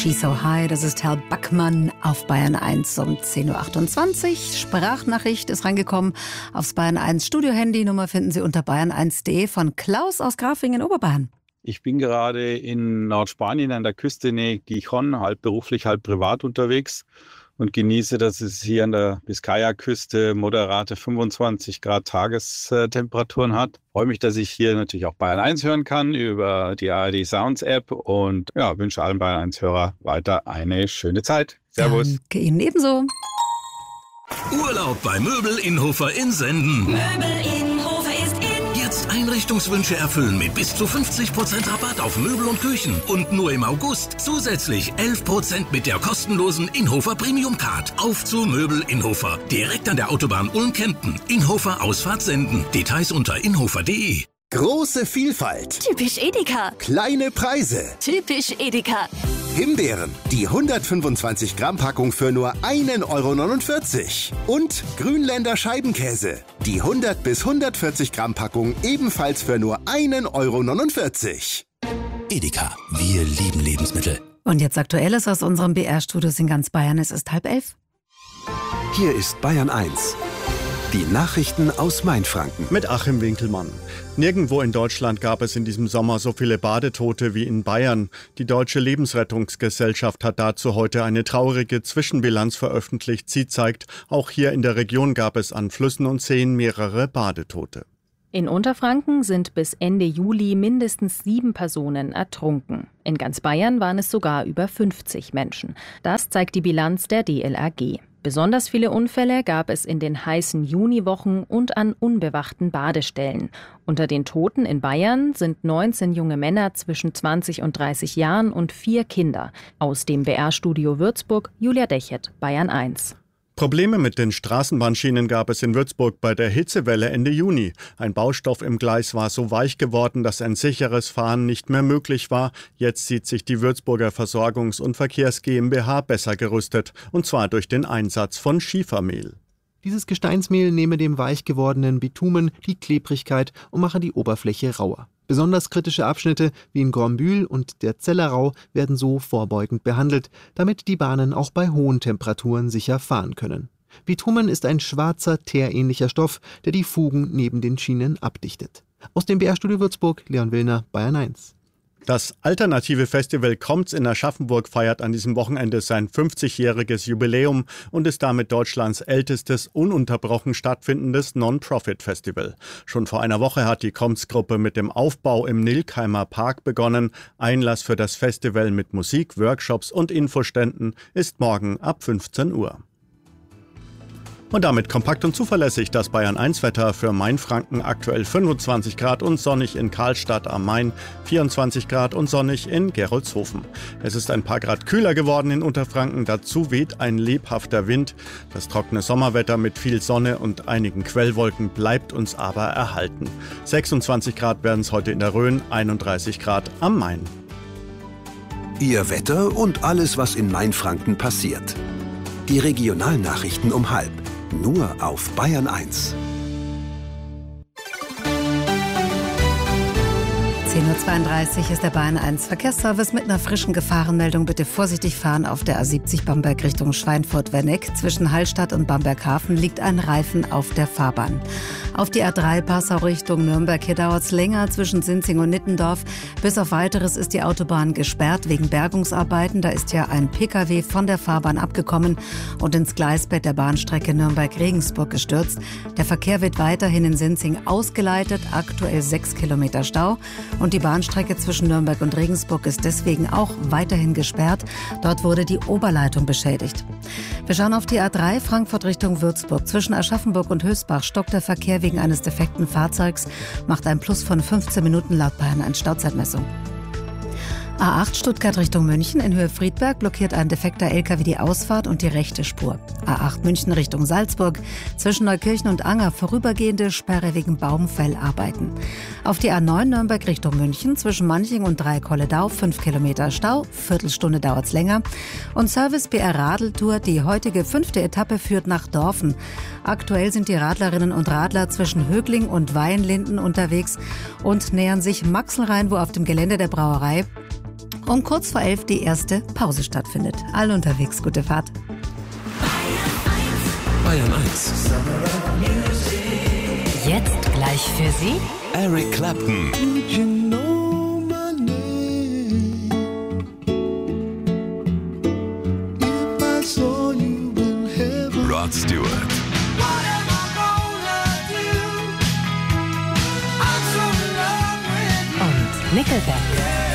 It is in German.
She's So High, das ist Herr Backmann auf Bayern 1 um 10.28 Uhr. Sprachnachricht ist reingekommen aufs Bayern 1 Studio-Handy. Nummer finden Sie unter bayern1.de von Klaus aus Grafingen, Oberbayern. Ich bin gerade in Nordspanien an der Küste nähe Gijón, halb beruflich, halb privat unterwegs und genieße, dass es hier an der Biskaya-Küste moderate 25 Grad Tagestemperaturen hat. Freue mich, dass ich hier natürlich auch Bayern 1 hören kann über die ARD Sounds App und ja, wünsche allen Bayern 1 Hörer weiter eine schöne Zeit. Servus. Danke Ihnen ebenso. Urlaub bei Möbel Innhofer in Senden. Möbel Innhofer ist in. Jetzt Einrichtungswünsche erfüllen mit bis zu 50% Rabatt auf Möbel und Küchen. Und nur im August zusätzlich 11% mit der kostenlosen Innhofer Premium Card. Auf zu Möbel Innhofer. Direkt an der Autobahn Ulm-Kempten. Innhofer Ausfahrt Senden. Details unter innhofer.de. Große Vielfalt. Typisch Edeka. Kleine Preise. Typisch Edeka. Himbeeren, die 125 Gramm Packung für nur 1,49 €. Und Grünländer Scheibenkäse, die 100 bis 140 Gramm Packung ebenfalls für nur 1,49 €. Edeka. Wir lieben Lebensmittel. Und jetzt Aktuelles aus unserem BR-Studios in ganz Bayern. Es ist 10:30. Hier ist Bayern 1. Die Nachrichten aus Mainfranken. Mit Achim Winkelmann. Nirgendwo in Deutschland gab es in diesem Sommer so viele Badetote wie in Bayern. Die Deutsche Lebensrettungsgesellschaft hat dazu heute eine traurige Zwischenbilanz veröffentlicht. Sie zeigt, auch hier in der Region gab es an Flüssen und Seen mehrere Badetote. In Unterfranken sind bis Ende Juli mindestens 7 Personen ertrunken. In ganz Bayern waren es sogar über 50 Menschen. Das zeigt die Bilanz der DLRG. Besonders viele Unfälle gab es in den heißen Juniwochen und an unbewachten Badestellen. Unter den Toten in Bayern sind 19 junge Männer zwischen 20 und 30 Jahren und 4 Kinder. Aus dem BR-Studio Würzburg, Julia Dechert, Bayern 1. Probleme mit den Straßenbahnschienen gab es in Würzburg bei der Hitzewelle Ende Juni. Ein Baustoff im Gleis war so weich geworden, dass ein sicheres Fahren nicht mehr möglich war. Jetzt sieht sich die Würzburger Versorgungs- und Verkehrs GmbH besser gerüstet, und zwar durch den Einsatz von Schiefermehl. Dieses Gesteinsmehl nehme dem weich gewordenen Bitumen die Klebrigkeit und mache die Oberfläche rauer. Besonders kritische Abschnitte wie in Grombühl und der Zellerau werden so vorbeugend behandelt, damit die Bahnen auch bei hohen Temperaturen sicher fahren können. Bitumen ist ein schwarzer, teerähnlicher Stoff, der die Fugen neben den Schienen abdichtet. Aus dem BR-Studio Würzburg, Leon Willner, Bayern 1. Das alternative Festival Kommt's in Aschaffenburg feiert an diesem Wochenende sein 50-jähriges Jubiläum und ist damit Deutschlands ältestes, ununterbrochen stattfindendes Non-Profit-Festival. Schon vor einer Woche hat die Kommt's-Gruppe mit dem Aufbau im Nilkheimer Park begonnen. Einlass für das Festival mit Musik, Workshops und Infoständen ist morgen ab 15 Uhr. Und damit kompakt und zuverlässig das Bayern-1-Wetter für Mainfranken. Aktuell 25 Grad und sonnig in Karlstadt am Main, 24 Grad und sonnig in Gerolzhofen. Es ist ein paar Grad kühler geworden in Unterfranken, dazu weht ein lebhafter Wind. Das trockene Sommerwetter mit viel Sonne und einigen Quellwolken bleibt uns aber erhalten. 26 Grad werden es heute in der Rhön, 31 Grad am Main. Ihr Wetter und alles, was in Mainfranken passiert. Die Regionalnachrichten um 12:30. Nur auf Bayern 1. 10.32 Uhr ist der Bayern 1 Verkehrsservice mit einer frischen Gefahrenmeldung. Bitte vorsichtig fahren auf der A70 Bamberg Richtung Schweinfurt-Werneck. Zwischen Hallstatt und Bamberghafen liegt ein Reifen auf der Fahrbahn. Auf die A3 Passau Richtung Nürnberg. Hier dauert es länger zwischen Sinzing und Nittendorf. Bis auf Weiteres ist die Autobahn gesperrt wegen Bergungsarbeiten. Da ist ja ein Pkw von der Fahrbahn abgekommen und ins Gleisbett der Bahnstrecke Nürnberg-Regensburg gestürzt. Der Verkehr wird weiterhin in Sinzing ausgeleitet. Aktuell 6 Kilometer Stau. Und die Bahnstrecke zwischen Nürnberg und Regensburg ist deswegen auch weiterhin gesperrt. Dort wurde die Oberleitung beschädigt. Wir schauen auf die A3 Frankfurt Richtung Würzburg. Zwischen Aschaffenburg und Höchstbach stockt der Verkehr wegen eines defekten Fahrzeugs, macht ein Plus von 15 Minuten laut Bayern 1 Stauzeitmessung. A8 Stuttgart Richtung München. In Höhe Friedberg blockiert ein defekter LKW die Ausfahrt und die rechte Spur. A8 München Richtung Salzburg. Zwischen Neukirchen und Anger vorübergehende Sperre wegen Baumfellarbeiten. Auf die A9 Nürnberg Richtung München. Zwischen Manching und Dreikolledau 5 Kilometer Stau. Viertelstunde dauert's länger. Und Service BR Radeltour. Die heutige 5. Etappe führt nach Dorfen. Aktuell sind die Radlerinnen und Radler zwischen Högling und Weihenlinden unterwegs und nähern sich Maxelrhein, wo auf dem Gelände der Brauerei um kurz vor 11 die erste Pause stattfindet. Alle unterwegs, gute Fahrt. Bayern 1. Jetzt gleich für Sie Eric Clapton. Rod Stewart. und Nickelback.